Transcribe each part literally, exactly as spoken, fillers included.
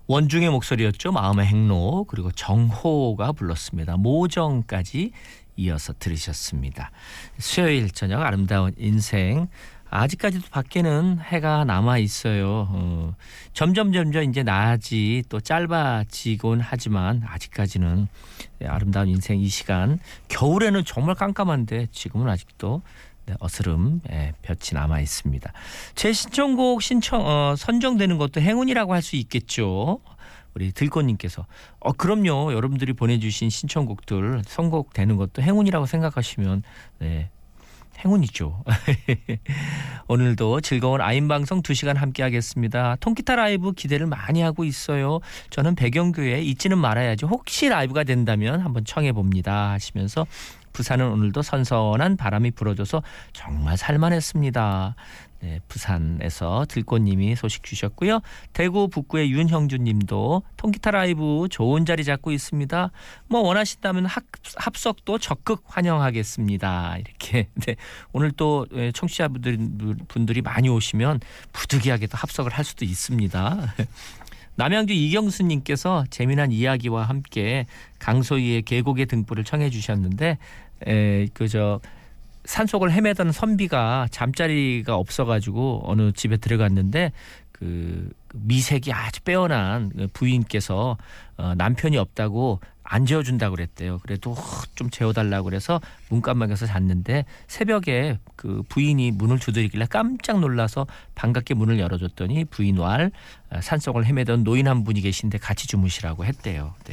원중의 목소리였죠. 마음의 행로. 그리고 정호가 불렀습니다. 모정까지 이어서 들으셨습니다. 수요일 저녁 아름다운 인생. 아직까지도 밖에는 해가 남아 있어요. 어, 점점 점점 이제 낮이 또 짧아지곤 하지만 아직까지는 아름다운 인생 이 시간. 겨울에는 정말 깜깜한데 지금은 아직도 네, 어스름 예, 볕이 남아 있습니다. 제 신청곡 신청 어, 선정되는 것도 행운이라고 할 수 있겠죠. 우리 들꽃님께서 어 그럼요. 여러분들이 보내주신 신청곡들 선곡되는 것도 행운이라고 생각하시면 네. 행운이죠. 오늘도 즐거운 아임방송 두 시간 함께 하겠습니다. 통기타 라이브 기대를 많이 하고 있어요. 저는 배경교회 잊지는 말아야지 혹시 라이브가 된다면 한번 청해봅니다 하시면서 부산은 오늘도 선선한 바람이 불어줘서 정말 살만했습니다. 네, 부산에서 들꽃님이 소식 주셨고요. 대구 북구의 윤형준 님도 통기타 라이브 좋은 자리 잡고 있습니다. 뭐 원하신다면 합, 합석도 적극 환영하겠습니다. 이렇게 네, 오늘 또 청취자분들이 많이 오시면 부득이하게 또 합석을 할 수도 있습니다. 남양주 이경수님께서 재미난 이야기와 함께 강소희의 계곡의 등불을 청해 주셨는데 그저 산속을 헤매던 선비가 잠자리가 없어가지고 어느 집에 들어갔는데 그 미색이 아주 빼어난 부인께서 남편이 없다고 안 재워준다고 그랬대요. 그래도 좀 재워달라고 그래서 문간막에서 잤는데 새벽에 그 부인이 문을 두드리길래 깜짝 놀라서 반갑게 문을 열어줬더니 부인 왈 산속을 헤매던 노인 한 분이 계신데 같이 주무시라고 했대요. 네.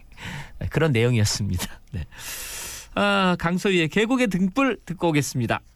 그런 내용이었습니다. 네. 아, 강소희의 계곡의 등불 듣고 오겠습니다.